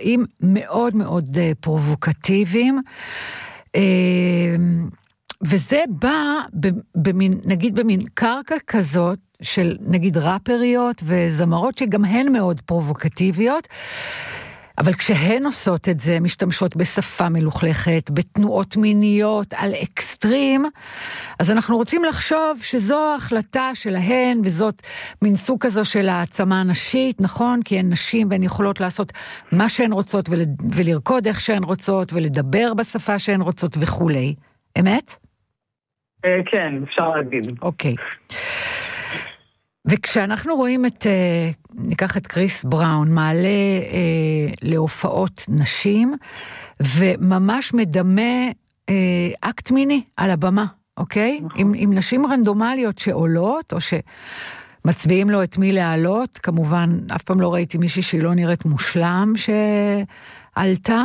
קטעים מאוד מאוד פרובוקטיביים, וזה בא נגיד במין קרקע כזאת, של נגיד ראפריות וזמרות שגם הן מאוד פרובוקטיביות, אבל כשהן עושות את זה, משתמשות בשפה מלוכלכת, בתנועות מיניות, על אקסטרים, אז אנחנו רוצים לחשוב שזו ההחלטה שלהן, וזאת מין סוג כזו של העצמה נשית, נכון? כי הן נשים והן יכולות לעשות מה שהן רוצות, ולרקוד איך שהן רוצות, ולדבר בשפה שהן רוצות וכו'. אמת? כן, אפשר להגיד. אוקיי. וכשאנחנו רואים ניקח את קריס בראון, מעלה להופעות נשים, וממש מדמה אקט מיני על הבמה, אוקיי? עם נשים רנדומליות שעולות, או שמצביעים לו את מי להעלות, כמובן, אף פעם לא ראיתי מישהי שהיא לא נראית מושלם שעלתה,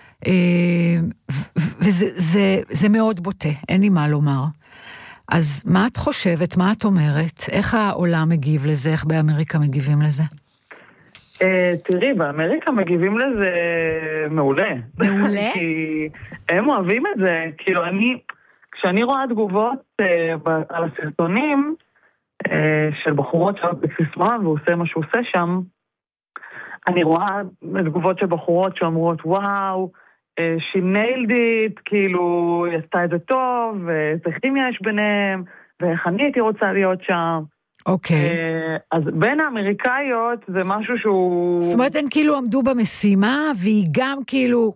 וזה מאוד בוטה, אין לי מה לומר. אז מה את חושבת, מה את אומרת? איך העולם מגיב לזה? איך באמריקה מגיבים לזה? תראי, באמריקה מגיבים לזה מעולה. מעולה? כי הם אוהבים את זה. כאילו, כשאני רואה תגובות על הסרטונים של בחורות שעוד בקריס בראון והוא עושה מה שהוא עושה שם, אני רואה תגובות של בחורות שאומרות, וואו, she nailed it, כאילו, היא עשתה את זה טוב, ואיזה כימיה יש ביניהם, ואיך אני הייתי רוצה להיות שם. אוקיי. אז בין האמריקאיות זה משהו שהוא... זאת אומרת, הן כאילו עמדו במשימה, והיא גם כאילו,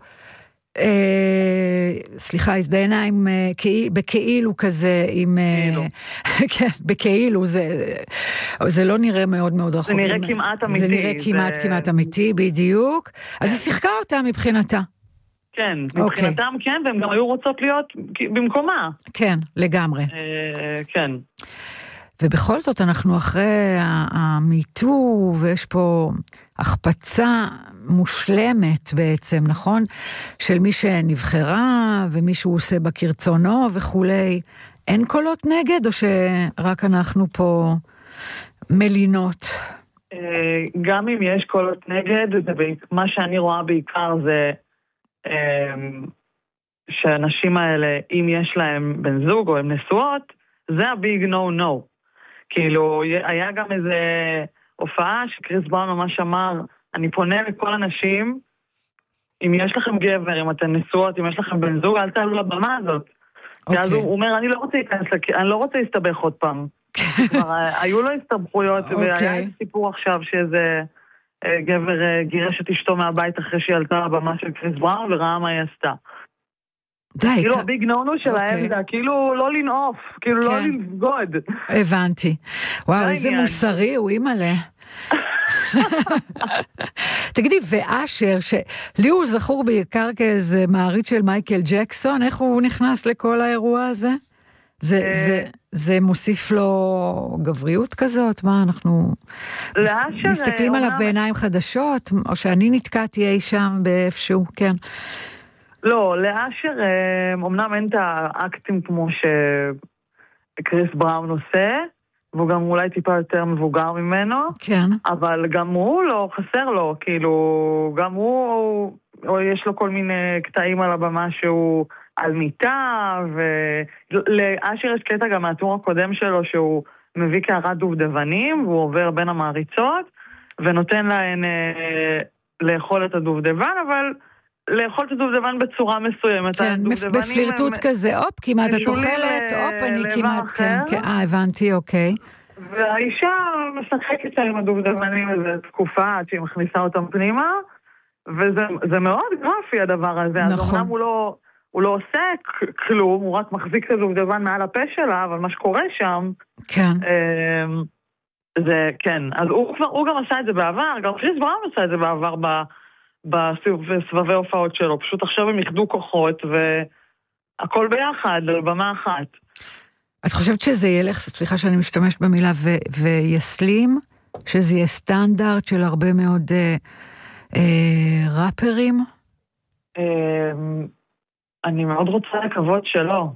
סליחה, הזדיינה עם, בכאילו כזה, עם... כן, בכאילו, זה לא נראה מאוד מאוד רחוק. זה נראה כמעט אמיתי. זה נראה כמעט אמיתי, בדיוק. אז היא שיחקה אותה מבחינתה. כן, מבחינתם כן, והם גם היו רוצות להיות במקומה. כן, לגמרי. כן. ובכל זאת אנחנו אחרי המיטו, ויש פה החפצה מושלמת בעצם, נכון? של מי שנבחרה, ומי שהוא עושה בקרצונו וכולי. אין קולות נגד, או שרק אנחנו פה מלינות? גם אם יש קולות נגד, מה שאני רואה בעיקר זה... שהאנשים האלה, אם יש להם בן זוג או הם נשואות, זה הביג נו נו. כאילו, היה גם איזה הופעה שקריס בראון ממש אמר, אני פונה לכל אנשים, אם יש לכם גבר, אם אתן נשואות, אם יש לכם בן זוג, אל תעלו לבמה הזאת. ואז הוא אומר, אני לא רוצה להסתבך עוד פעם. היו לו הסתבכויות, והיה סיפור עכשיו שאיזה... גבר גירש את אשתו מהבית אחרי שהיא עלתה לבמה של קריס בראון וראה מה היא עשתה. די. כאילו הביג נונו שלהם זה כאילו לא לנעוף, כאילו לא לבגוד. הבנתי. וואו, איזה מוסרי הוא אימאלה. תגידי, ואשר, שלי הוא זכור בעיקר כאיזה מעריץ של מייקל ג'קסון, איך הוא נכנס לכל האירוע הזה? זה מוסיף לו גבריות כזאת? מה, אנחנו מסתכלים עליו בעיניים חדשות? או שאני נתקעתי אי שם באיפשהו, כן. לא, לאשר, אמנם אין את האקטים כמו שקריס בראון עושה, והוא גם אולי טיפה יותר מבוגר ממנו, כן. אבל גם הוא לא חסר לו, כאילו, גם הוא, או יש לו כל מיני קטעים על הבמה שהוא... על מיטה, ולאשר יש קטע גם מהטור הקודם שלו, שהוא מביא קערת דובדבנים, והוא עובר בין המעריצות, ונותן להן לאכול את הדובדבן, אבל לאכול את הדובדבן בצורה מסוימת. כן, בפלירטוט כזה, אופ, כמעט את אוכלת, אופ, אני כמעט, כן, הבנתי, אוקיי. והאישה משחקת עם הדובדבנים איזו תקופה, עד שהיא מכניסה אותם פנימה, וזה מאוד גרפי הדבר הזה, אז אמנם הוא לא עושה כלום, הוא רק מחזיק את הדובדבן מעל הפה שלה, אבל מה שקורה שם, כן. זה, כן. אז הוא גם עשה את זה בעבר, גם קריס בראון עשה את זה בעבר בסבבי הופעות שלו, פשוט עכשיו הם יחדו כוחות, והכל ביחד, על במה אחת. את חושבת שזה ילך, סליחה שאני משתמשת במילה, ויסלים, שזה יהיה סטנדרט של הרבה מאוד ראפרים? אני מאוד רוצה לקוות שלא,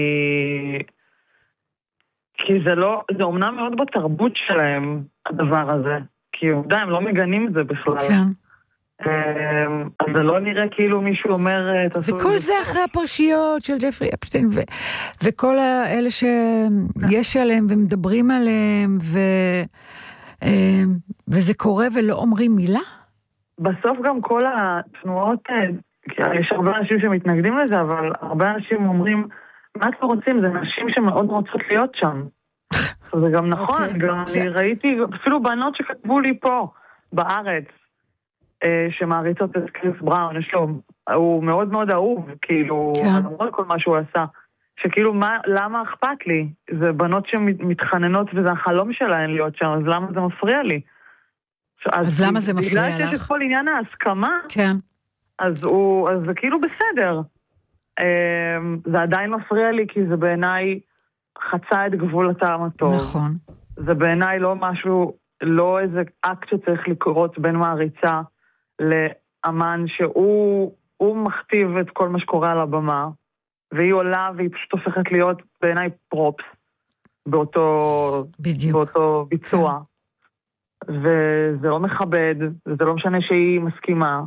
כי זה לא, זה אומנם מאוד בתרבות שלהם, הדבר הזה. כי עובדה, הם לא מגנים את זה בכלל. כן. אז זה לא נראה כאילו מישהו אומר... וכל זה אחרי הפרשיות של ג'פרי אפשטיין, וכל האלה שיש עליהם ומדברים עליהם, וזה קורה ולא אומרים מילה? בסוף גם כל התנועות, יש הרבה אנשים שמתנגדים לזה, אבל הרבה אנשים אומרים, מה אתם רוצים? זה נשים שמאוד רוצות להיות שם. זה גם נכון, גם אני ראיתי אפילו בנות שכתבו לי פה, בארץ, שמעריצות את קריס בראון, הוא מאוד מאוד אהוב, כאילו, למרות כל מה שהוא עשה, שכאילו, למה אכפת לי? זה בנות שמתחננות וזה החלום שלהן להיות שם, אז למה זה מפריע לי? אז למה זה מפריע לך? בגלל שיש כל עניין ההסכמה, כן. אז זה כאילו בסדר. זה עדיין מפריע לי, כי זה בעיניי חצה את גבול הטעם הטוב. נכון. זה בעיניי לא משהו, לא איזה אקט שצריך לקרות בין מעריצה לאמן שהוא מכתיב את כל מה שקורה על הבמה, והיא עולה והיא פשוט הופכת להיות בעיניי פרופס באותו ביצוע. וזה לא מכבד, זה לא משנה שהיא מסכימה.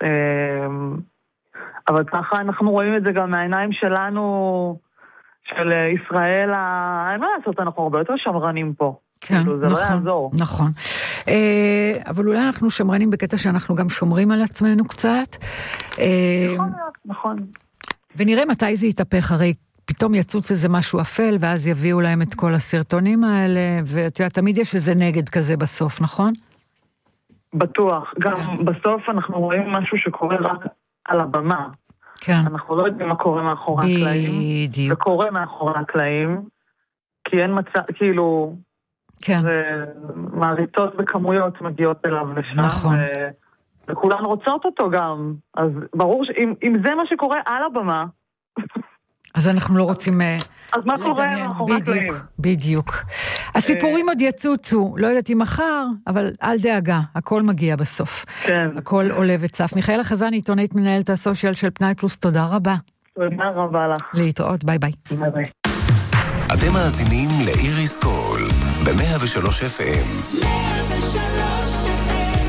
אבל ככה אנחנו רואים את זה גם מהעיניים שלנו, של ישראל, אין מה לעשות, אנחנו הרבה יותר שמרנים פה. כן, זה לא יעזור. נכון. אבל אולי אנחנו שמרנים בקטע שאנחנו גם שומרים על עצמנו קצת. נכון. ונראה מתי זה יתהפך, הרי פתאום יצוץ איזה משהו אפל, ואז יביאו להם את כל הסרטונים האלה, ותמיד יש איזה נגד כזה בסוף, נכון? בטוח. גם בסוף אנחנו רואים משהו שקורה רק על הבמה. כן. אנחנו לא יודעים מה קורה מאחורי הקלעים. בדיוק. זה קורה מאחורי הקלעים, כי אין מצב, כאילו... כן. מעריצות בכמויות מגיעות אליו לשם. נכון. וכולן רוצות אותו גם. אז ברור שאם זה מה שקורה על הבמה... אז אנחנו לא רוצים... אז מה קורה מאחורי הקלעים? בדיוק. הסיפורים עוד יצוצו, לא יודעת אם מחר, אבל אל דאגה, הכל מגיע בסוף. כן. הכל עולה וצף. מיכאלה חזני, עיתונאית מנהלת הסושיאל של פנאי פלוס, תודה רבה. תודה רבה לך. להתראות, ביי ביי. ביי ביי. אתם מאזינים לאיריס קול ב-103 FM. 103 FM.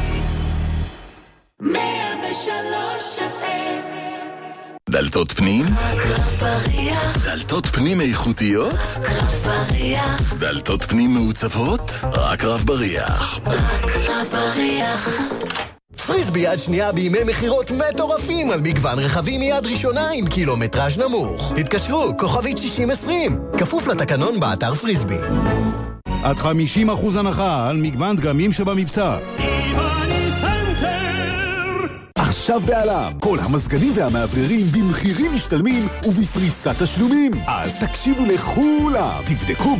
103 FM. דלתות פנים? קרב בריח. דלתות פנים איכותיות? קרב בריח. דלתות פנים מעוצבות? רק רב בריח. רק קרב בריח. פריסבי יד שנייה בימי מחירות מטורפים על מגוון רכבים מיד ראשונה עם קילומטראז' נמוך. התקשרו, כוכבית 6020, כפוף לתקנון באתר פריסבי. עד 50% הנחה על מגוון דגמים שבמבצע. עכשיו בעלם, כל המזגנים והמאווררים במחירים משתלמים ובפריסת תשלומים. אז תקשיבו לכולם, תבדקו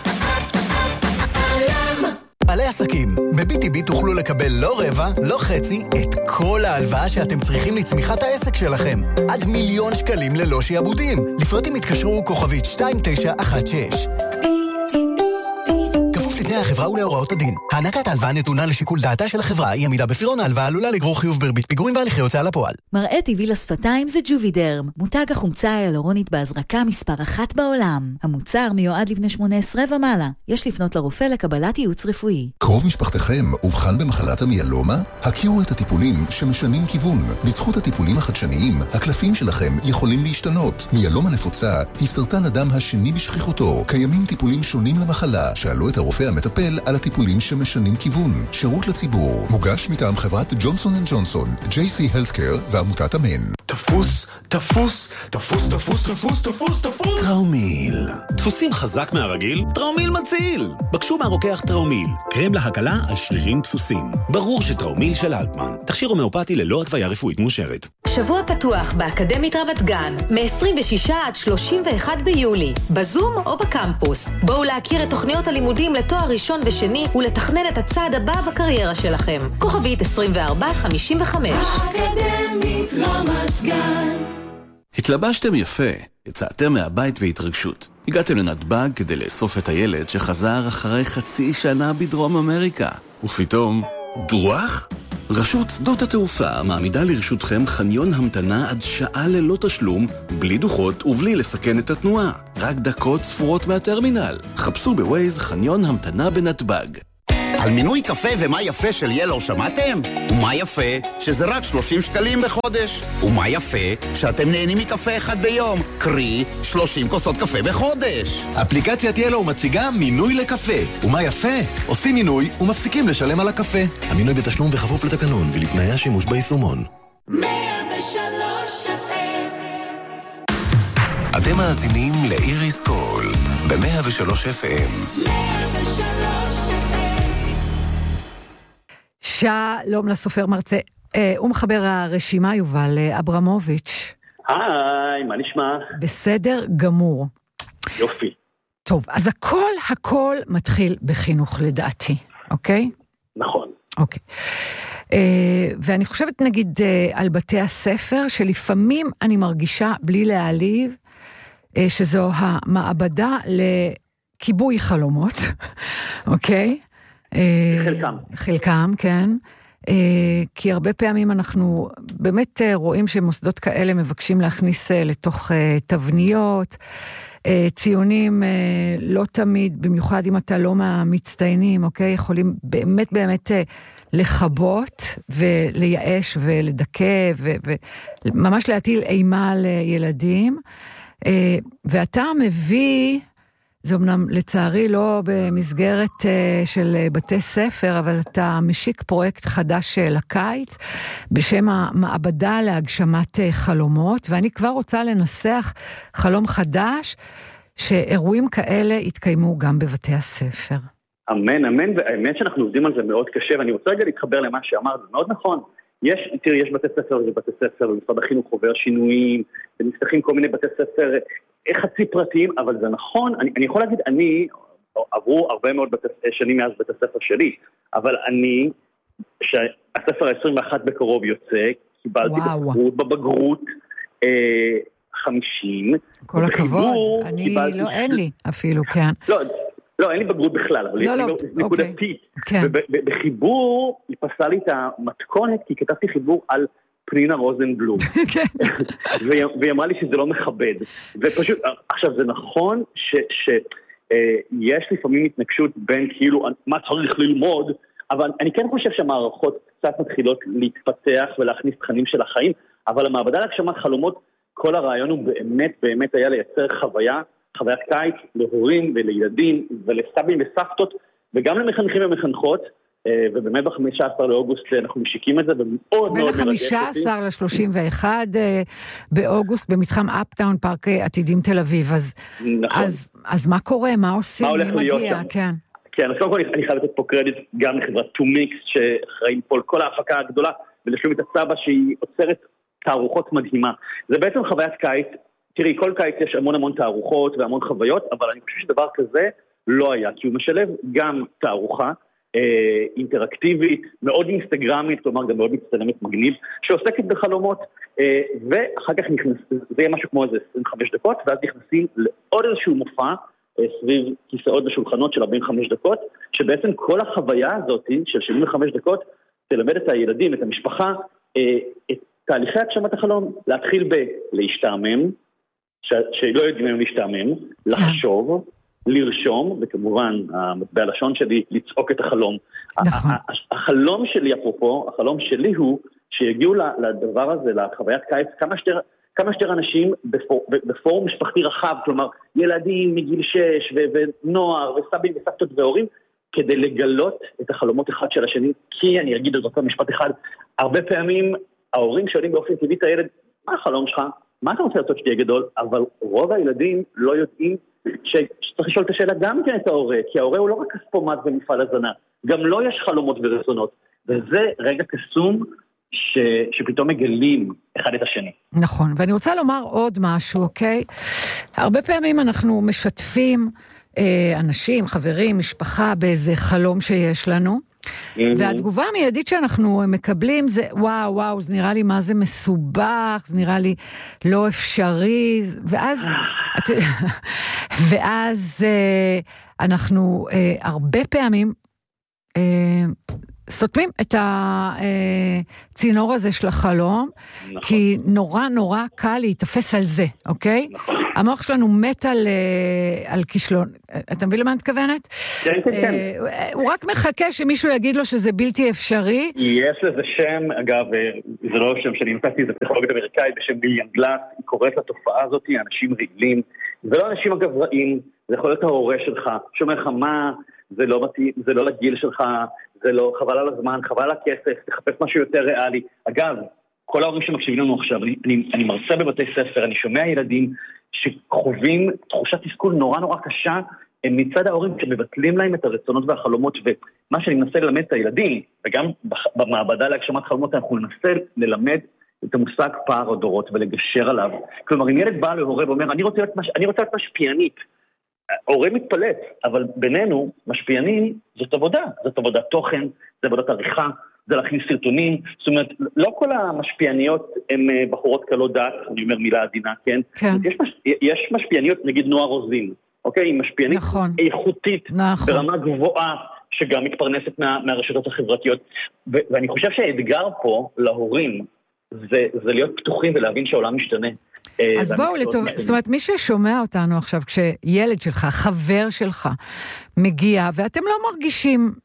בעלי עסקים, ב-BTB תוכלו לקבל לא רבע, לא חצי, את כל ההלוואה שאתם צריכים לצמיחת העסק שלכם. עד 1,000,000 שקלים ללא שיעבודים. לפרטים התקשרו כוכבית 2916. כפוף לתנאי החברה ולהוראות הדין. הענקת ההלוואה נתונה לשיקול דעתה של החברה, אי עמידה בפירעון ההלוואה עלולה לגרור חיוב בריבית פיגורים והליכי הוצאה לפועל. מראה טבעי לשפתיים זה ג'ובידרם, מותג החומצה ההיאלורונית בהזרקה מספר 1 בעולם. המוצר מיועד לבני 18 ומעלה. יש לפנות לרופא לקבלת ייעוץ רפואי. קרוב משפחתכם אובחן במחלת המיאלומה? הכירו את הטיפולים שמשנים כיוון. בזכות הטיפולים החדשניים, הקלפים שלכם יכולים להשתנות. מיאלומה נפוצה היא סרטן הדם השני בשכיחותו. קיימים טיפולים שונים למחלה. שאלו את הרופא המטפל על הטיפולים שמשנים כיוון. שירות לציבור. מוגש מטעם חברת ג'ונסון & ג'ונסון, JC Healthcare ועמותת אמן. תפוס, תפוס, תפוס, תפוס, תפוס, תפוס, תפוס. טראומיל. דפוסים חזק מהרגיל? טראומיל מציל. בקשו מהרוקח טראומיל. קרם להקלה על שרירים דפוסים. ברור שטראומיל של אלטמן. תכשיר הומאופתי ללא התוויה רפואית מאושרת. שבוע פתוח באקדמית רמת גן, מ-26 עד 31 ביולי, בזום או בקמפוס. בואו להכיר את תוכניות הלימודים לתואר ראשון ושני ולתכנן את הצעד הבא בקריירה שלכם. כוכבית 2455. אקדמית רמת גן. התלבשתם יפה, יצאתם מהבית והתרגשות. הגעתם לנתב"ג כדי לאסוף את הילד שחזר אחרי חצי שנה בדרום אמריקה. ופתאום, דרוח? רשות שדות התעופה מעמידה לרשותכם חניון המתנה עד שעה ללא תשלום, בלי דוחות ובלי לסכן את התנועה. רק דקות ספורות מהטרמינל. חפשו בווייז חניון המתנה בנתב"ג. על מינוי קפה ומה יפה של ילו שמעתם? ומה יפה? שזה רק 30 שקלים בחודש. ומה יפה? שאתם נהנים מקפה אחד ביום. קרי, 30 כוסות קפה בחודש. אפליקציית ילו מציגה מינוי לקפה. ומה יפה? עושים מינוי ומפסיקים לשלם על הקפה. המינוי בתשלום וכפוף לתקנון ולתנאי השימוש ביישומון. 103 אתם מאזינים לאיריס קול ב-103 FM. 103 שלום לסופר מרצה ומחבר הרשימה יובל אברמוביץ'. היי, מה נשמע? בסדר גמור. יופי. טוב, אז הכל מתחיל בחינוך לדעתי, אוקיי? נכון. אוקיי. ואני חושבת נגיד על בתי הספר, שלפעמים אני מרגישה בלי להעליב, שזו המעבדה לכיבוי חלומות, אוקיי? חלקם, כן. כי הרבה פעמים אנחנו באמת רואים שמוסדות כאלה מבקשים להכניס לתוך תבניות, ציונים לא תמיד, במיוחד אם אתה לא מהמצטיינים, אוקיי? יכולים באמת לחבות ולייאש ולדכא וממש להטיל אימה על ילדים. ואתה מביא, זה אמנם לצערי לא במסגרת של בתי ספר, אבל אתה משיק פרויקט חדש לקיץ, בשם המעבדה להגשמת חלומות, ואני כבר רוצה לנסח חלום חדש, שאירועים כאלה יתקיימו גם בבתי הספר. אמן, אמן, והאמת שאנחנו עובדים על זה מאוד קשה, ואני רוצה רגע להתחבר למה שאמר, זה מאוד נכון. יש בתי ספר ובתי ספר, ומשרד החינוך עובר שינויים, ונפתחים כל מיני בתי ספר חצי פרטיים, אבל זה נכון, אני יכול להגיד, עברו הרבה מאוד שנים מאז בית הספר שלי, אבל שהספר ה-21 בקרוב יוצא, קיבלתי בבגרות 50. כל הכבוד, אין לי אפילו, כן. לא, אין לי בגרות בכלל, אבל יש לי נקודתית. ובחיבור, היא פסלה לי את המתכונת, כי כתבתי חיבור על פנינה רוזנבלום. והיא אמרה לי שזה לא מכבד. ופשוט, עכשיו זה נכון שיש לפעמים התנגשות בין כאילו, מה צריך ללמוד, אבל אני כן חושב שהמערכות קצת מתחילות להתפתח ולהכניס תכנים של החיים, אבל המעבדה להגשמת חלומות, כל הרעיון הוא באמת היה לייצר חוויית קיץ להורים ולילדים ולסבים וסבתות, וגם למחנכים ומחנכות, ובאמת ב-15 לאוגוסט אנחנו משיקים את זה, ומאוד מאוד מרגש אותי. בין ל-31 באוגוסט במתחם אפטאון, פארק עתידים תל אביב, אז מה קורה? מה עושים? מה הולך להיות שם? כן, אז קודם כל אני חייב לתת פה קרדיט גם לחברת טומיקס, שאחראים פה על כל ההפקה הגדולה, ולשלום את הצבא שהיא עוצרת תערוכות מדהימה. זה בעצם חוויית קיץ, תראי, כל קיץ יש המון תערוכות והמון חוויות, אבל אני חושב שדבר כזה לא היה, כי הוא משלב גם תערוכה אינטראקטיבית, מאוד אינסטגרמית, כלומר גם מאוד מצטלמת מגניב, שעוסקת בחלומות, ואחר כך זה יהיה משהו כמו איזה 25 דקות, ואז נכנסים לעוד איזשהו מופע, סביב כיסאות ושולחנות של 45 דקות, שבעצם כל החוויה הזאת של 75 דקות, תלמד את הילדים, את המשפחה, את תהליכי הגשמת החלום, להתחיל להשתעמם, שלא יודעים היום להשתעמם, לחשוב, לרשום, וכמובן, המטבע הלשון שלי, לצעוק את החלום. נכון. החלום שלי, אפרופו, החלום שלי הוא שיגיעו לדבר הזה, לחוויית קיץ, כמה שיותר אנשים בפורום משפחתי רחב, כלומר, ילדים מגיל 6 ונוער וסבים וסבתות והורים, כדי לגלות את החלומות אחד של השני, כי אני אגיד את אותו משפט אחד, הרבה פעמים ההורים שואלים באופן טבעי את הילד, מה החלום שלך? מה אתה רוצה לעשות שתהיה גדול? אבל רוב הילדים לא יודעים שצריך לשאול את השאלה גם כן את ההורה, כי ההורה הוא לא רק כספומט במפעל הזנה, גם לא יש חלומות ורצונות, וזה רגע קסום שפתאום מגלים אחד את השני. נכון, ואני רוצה לומר עוד משהו, אוקיי? הרבה פעמים אנחנו משתפים אנשים, חברים, משפחה באיזה חלום שיש לנו, והתגובה המיידית שאנחנו מקבלים זה וואו, זה נראה לי מה זה מסובך, זה נראה לי לא אפשרי, ואז אנחנו הרבה פעמים סותמים את הצינור הזה של החלום, כי נורא נורא קל להתאפס על זה, אוקיי? המוח שלנו מת על כישלון. אתה מבין למה אני מתכוונת? כן, כן. הוא רק מחכה שמישהו יגיד לו שזה בלתי אפשרי. יש לזה שם, אגב, זה לא שם שאני נתתי, זה פסיכולוגית אמריקאית בשם מיליאן גלאס, היא קוראת לתופעה הזאת, אנשים רעילים. זה לא אנשים אגב רעים, זה יכול להיות ההורה שלך, שאומר לך מה, זה לא לגיל שלך, זה לא, חבל על הזמן, חבל על הכסף, תחפש משהו יותר ריאלי. אגב, כל ההורים שמקשיבים לנו עכשיו, אני מרצה בבתי ספר, אני שומע ילדים שחווים תחושת תסכול נורא נורא קשה, הם מצד ההורים שמבטלים להם את הרצונות והחלומות, ומה שאני מנסה ללמד את הילדים, וגם במעבדה להגשמת חלומות, אנחנו ננסה ללמד את המושג פער הדורות ולגשר עליו. כלומר, אם ילד בא להורה ואומר, אני רוצה להיות משפיענית, הורה מתפלט, אבל בינינו, משפיענים, זאת עבודת תוכן, זאת עבודת עריכה, זה להכניס סרטונים, זאת אומרת, לא כל המשפיעניות הן בחורות קלות דעת, אני אומר מילה עדינה, כן? כן. יש משפיעניות, נגיד נועה רוזין, אוקיי? היא משפיענית איכותית, ברמה גבוהה, שגם מתפרנסת מהרשתות החברתיות, ואני חושב שהאתגר פה להורים, זה להיות פתוחים ולהבין שהעולם משתנה. אז בואו, זאת אומרת, מי ששומע אותנו עכשיו, כשילד שלך, חבר שלך, מגיע, ואתם לא מרגישים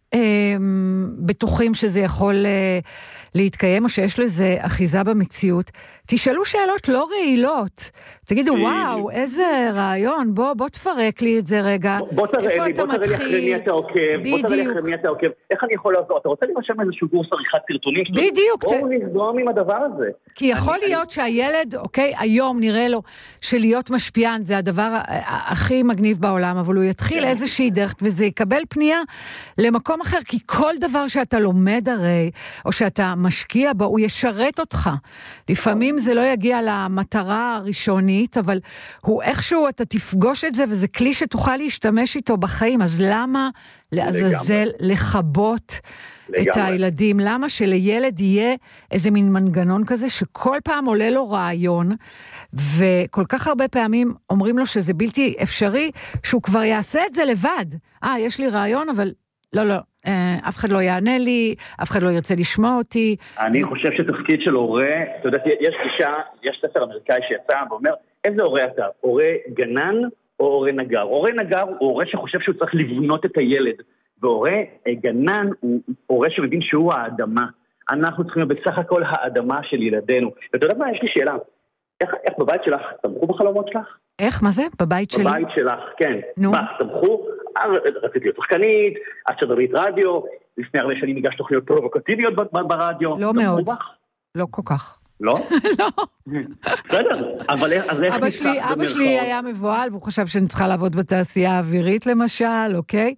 בטוחים שזה יכול להתקיים, או שיש לזה אחיזה במציאות, תשאלו שאלות לא רעילות. תגידו, וואו, איזה רעיון, בוא תפרק לי את זה רגע. בוא תראה לי אחרי מי אתה עוקב. איך אני יכול לעזור? אתה רוצה למשל איזשהו קורס עריכת סרטונים? בדיוק. בואו נזרום עם הדבר הזה. כי יכול להיות שהילד, אוקיי, היום נראה לו שלהיות משפיען זה הדבר הכי מגניב בעולם, אבל הוא יתחיל איזושהי דרך, וזה יקבל פנייה למקום אחר, כי כל דבר שאתה לומד הרי, או שאתה משקיע בו, הוא ישרת אותך. לפעמים זה לא יגיע למטרה הראשונית, אבל הוא איכשהו, אתה תפגוש את זה, וזה כלי שתוכל להשתמש איתו בחיים, אז למה לעזאזל לחבות את הילדים? למה שלילד יהיה איזה מין מנגנון כזה, שכל פעם עולה לו רעיון, וכל כך הרבה פעמים אומרים לו שזה בלתי אפשרי, שהוא כבר יעשה את זה לבד. יש לי רעיון, אבל לא, אף אחד לא יענה לי, אף אחד לא ירצה לשמוע אותי. אני חושב שתפקיד של הורה, אתה יודע, יש ספר אמריקאי שיצא ואומר, איזה הורה אתה? הורה גנן או הורה נגר? הורה נגר הוא הורה שחושב שהוא צריך לבנות את הילד, והורה גנן הוא הורה שמבין שהוא האדמה. אנחנו צריכים להיות בסך הכל האדמה של ילדינו. ואתה יודע מה, יש לי שאלה. איך בבית שלך תמכו בחלומות שלך? איך? מה זה? בבית שלי? בבית שלך, כן. מה, תמכו? רציתי להיות שחקנית, את שדרית רדיו, לפני הרבה שנים הגשת תוכניות פרובוקטיביות ברדיו. לא מאוד. לא כל כך. לא? לא. בסדר, אבל אז איך נפתח? אבא שלי היה מבועל, והוא חשב שאני צריכה לעבוד בתעשייה האווירית למשל, אוקיי?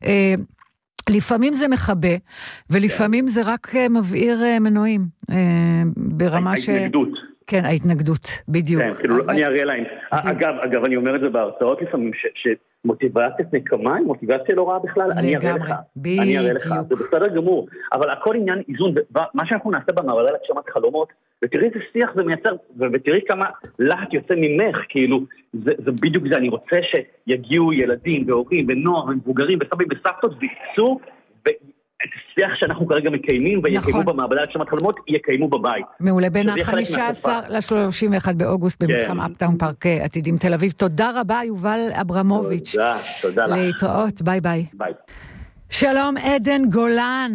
לפעמים זה מחבא, ולפעמים זה רק מבעיר מנועים, ברמה ש... ההתנגדות. כן, ההתנגדות, בדיוק. כן, כאילו, אני אראה להם. אגב, אני אומר את זה בהרצאות לפעמים, מוטיבציית נקמה היא מוטיבציה לא רעה בכלל, אני אראה לך, זה בסדר גמור, אבל הכל עניין איזון, מה שאנחנו נעשה במעבדה להגשמת חלומות, ותראי איזה שיח זה מייצר, ותראי כמה להט יוצא ממך, כאילו, זה בדיוק זה, אני רוצה שיגיעו ילדים והורים ונוער ומבוגרים וסבים וסבתות ויצאו, את השיח שאנחנו כרגע מקיימים ויקיימו במעבדה להגשמת חלומות, יקיימו בבית. מעולה, בין ה-15 ל-31 באוגוסט במתחם אפטאון פארק עתידים תל אביב. תודה רבה, יובל אברמוביץ'. תודה לך. להתראות, ביי ביי. ביי. שלום עדן גולן.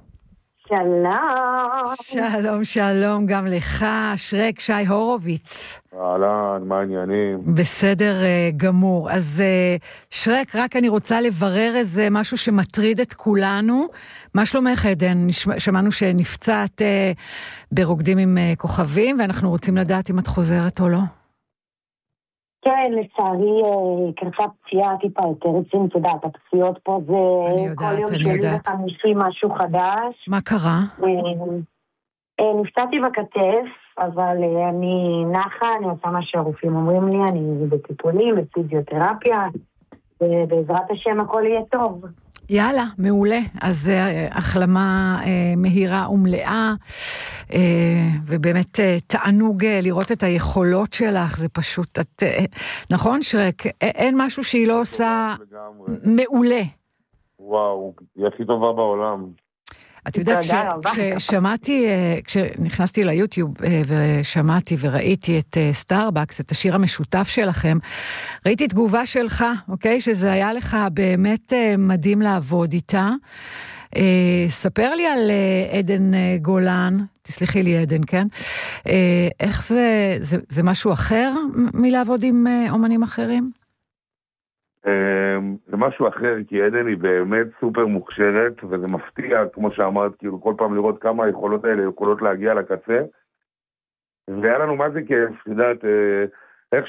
שלום. שלום גם לך, שרק שי הורוביץ. אהלן, מה העניינים? בסדר גמור. אז שרק, רק אני רוצה לברר איזה משהו שמטריד את כולנו. מה שלומך עדן? שמענו שנפצעת ברוקדים עם כוכבים, ואנחנו רוצים לדעת אם את חוזרת או לא. כן, לצערי, קרתה פציעה טיפה יותר רצינית, אתה יודעת, הפציעות פה זה כל יום שלי וחמישי משהו חדש. מה קרה? נפצעתי בכתף, אבל אני נחה, אני עושה מה שהרופאים אומרים לי, אני בטיפולים, בפיזיותרפיה, ובעזרת השם הכל יהיה טוב. יאללה, מעולה. אז החלמה מהירה ומלאה, ובאמת תענוג לראות את היכולות שלך, זה פשוט, נכון שרק, אין משהו שהיא לא עושה מעולה. וואו, היא הכי טובה בעולם. את יודעת, כשנכנסתי ליוטיוב ושמעתי וראיתי את סטארבקס, את השיר המשותף שלכם, ראיתי תגובה שלך, אוקיי? שזה היה לך באמת מדהים לעבוד איתה. ספר לי על עדן גולן, תסלחי לי עדן, כן? איך זה משהו אחר מלעבוד עם אומנים אחרים? זה משהו אחר, כי עדן היא באמת סופר מוכשרת, וזה מפתיע, כמו שאמרת, כאילו כל פעם לראות כמה היכולות האלה יכולות להגיע לקצה, והיה לנו מה זה כיף, יודעת, איך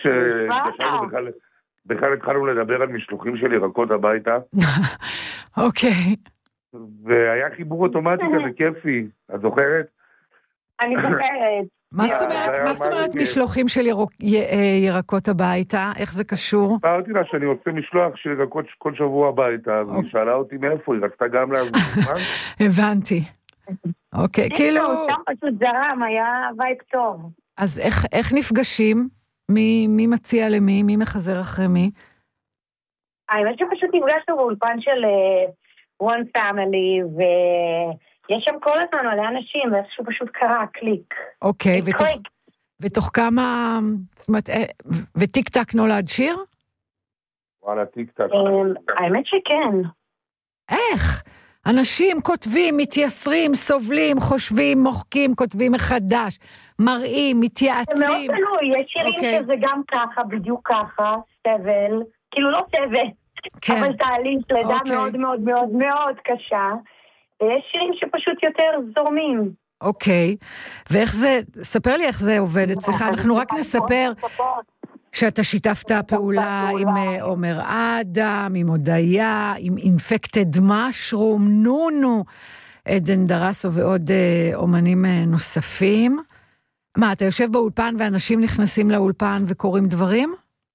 בכלל התחלנו לדבר על משלוחים של ירקות הביתה. אוקיי. והיה חיבור אוטומטי כזה כיפי, את זוכרת? אני זוכרת. מה זאת אומרת משלוחים של ירקות הביתה? איך זה קשור? אמרתי לה שאני עושה משלוח של ירקות כל שבוע הביתה, אז היא שאלה אותי מאיפה, היא רצתה גם להזמין. הבנתי. אוקיי, כאילו... שם פשוט זרם, היה וייב טוב. אז איך נפגשים? מי מציע למי? מי מחזר אחרי מי? האמת שפשוט נפגשנו באולפן של One Family, ויש שם כל הזמן מלא אנשים, ואיזשהו פשוט קרה קליק. אוקיי, ותוך כמה... זאת אומרת, וטיק טק נולד שיר? וואלה, טיק טק. האמת שכן. איך? אנשים כותבים, מתייסרים, סובלים, חושבים, מוחקים, כותבים מחדש, מראים, מתייעצים. זה מאוד תלוי, יש שירים שזה גם ככה, בדיוק ככה, סבל, כאילו לא סבל, אבל תהליך לידה מאוד מאוד מאוד מאוד קשה, ויש שירים שפשוט יותר זורמים. אוקיי, ואיך זה, ספר לי איך זה עובד אצלך, אנחנו רק נספר שאתה שיתפת פעולה עם עומר אדם, עם הודיה, עם אינפקטד משרום, נונו, עדן דרסו ועוד אומנים נוספים. מה, אתה יושב באולפן ואנשים נכנסים לאולפן וקוראים דברים?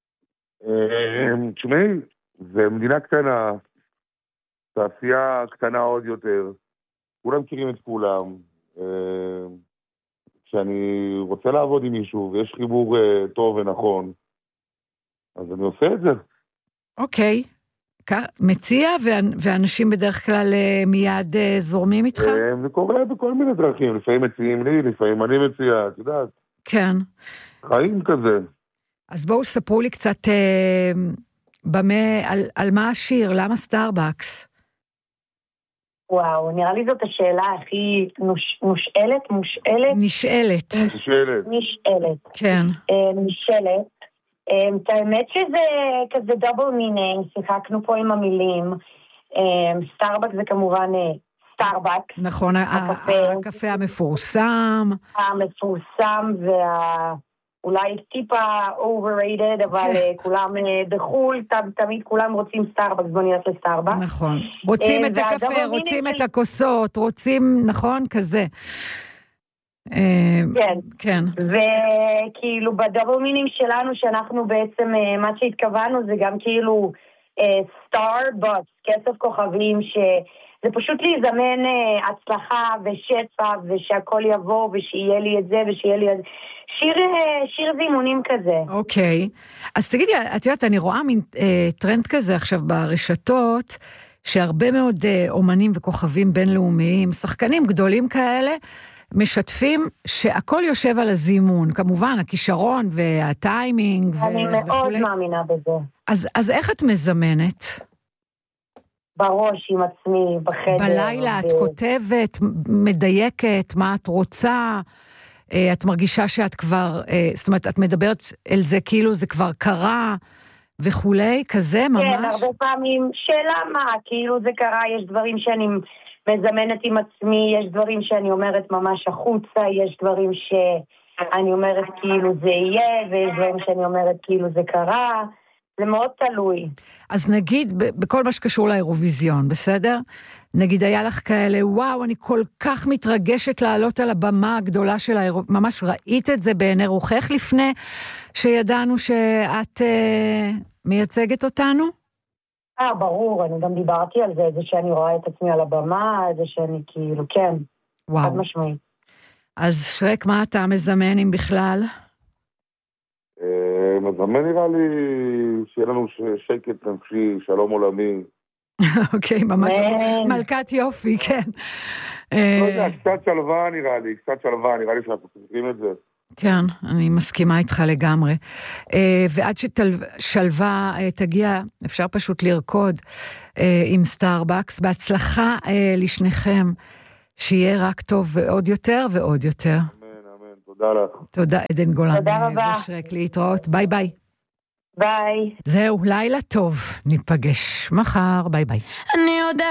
תשמעי, זה מדינה קטנה, תעשייה קטנה עוד יותר, כולם מכירים את כולם. כשאני רוצה לעבוד עם מישהו ויש חיבור טוב ונכון, אז אני עושה את זה. אוקיי. מציע, ואנשים בדרך כלל מיד זורמים איתך? זה קורה בכל מיני דרכים, לפעמים מציעים לי, לפעמים אני מציע, את יודעת. כן. חיים כזה. אז בואו ספרו לי קצת על מה השיר, למה סטארבקס? וואו, נראה לי זאת השאלה הכי נשאלת. כן. נשאלת. את האמת שזה כזה דאבל מינינג, שיחקנו פה עם המילים. סטארבקס זה כמובן סטארבקס. נכון, הקפה המפורסם. המפורסם אולי טיפה overrated, אבל כולם בחול, תמיד כולם רוצים סטארבקס, בוא נלך לסטארבקס. נכון. רוצים את הקפה, רוצים את הכוסות, רוצים, נכון, כזה. כן. וכאילו בדאבל מינינג שלנו, שאנחנו בעצם, מה שהתכוונו זה גם כאילו סטארבקס, כסף כוכבים, זה פשוט להזמן הצלחה ושפע, ושהכל יבוא, ושיהיה לי את זה, ושיהיה לי את זה. שיר זימונים כזה. אוקיי. אז תגידי, את יודעת, אני רואה מין טרנד כזה עכשיו ברשתות, שהרבה מאוד אומנים וכוכבים בינלאומיים, שחקנים גדולים כאלה, משתפים שהכל יושב על הזימון. כמובן, הכישרון והטיימינג אני מאוד מאמינה בזה. אז איך את מזמנת? בראש עם עצמי, בחדר. בלילה את כותבת, מדייקת, מה את רוצה, את מרגישה שאת כבר, זאת אומרת, את מדברת אל זה כאילו זה כבר קרה וכולי, כזה ממש? כן, הרבה פעמים, שאלה מה, כאילו זה קרה, יש דברים שאני מזמנת עם עצמי, יש דברים שאני אומרת ממש החוצה, יש דברים שאני אומרת כאילו זה יהיה, ויש דברים שאני אומרת כאילו זה קרה, זה מאוד תלוי. אז נגיד, בכל מה שקשור לאירוויזיון, בסדר? נגיד, היה לך כאלה, וואו, אני כל כך מתרגשת לעלות על הבמה הגדולה של האירוויזיון, ממש ראית את זה בעיני רוחך לפני שידענו שאת מייצגת אותנו? ברור, אני גם דיברתי על זה, זה שאני רואה את עצמי על הבמה, זה שאני כאילו, כן, וואו. חד משמעית. אז שרק, מה אתה מזמן אם בכלל? מזמן נראה לי שיהיה לנו שקט נפשי, שלום עולמי, אוקיי, ממש מלכת יופי, כן. לא יודע, קצת שלווה נראה לי שאנחנו צריכים את זה. כן, אני מסכימה איתך לגמרי. ועד ששלווה תגיע, אפשר פשוט לרקוד עם סטארבקס. בהצלחה לשניכם, שיהיה רק טוב ועוד יותר ועוד יותר. אמן, תודה לך. תודה, עדן גולן. תודה רבה. ושרק להתראות, ביי ביי. ביי. זהו, לילה טוב, ניפגש מחר, ביי ביי. אני יודע